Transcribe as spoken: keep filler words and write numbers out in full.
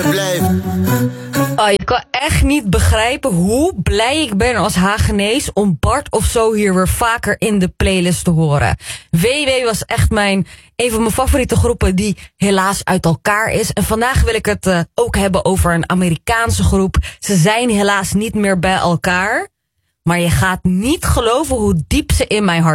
Blijf. Oh, je kan echt niet begrijpen hoe blij ik ben als Hagenees om Bart of zo hier weer vaker in de playlist te horen. W W was echt mijn, een van mijn favoriete groepen die helaas uit elkaar is. En vandaag wil ik het uh, ook hebben over een Amerikaanse groep. Ze zijn helaas niet meer bij elkaar. Maar je gaat niet geloven hoe diep ze in mijn hart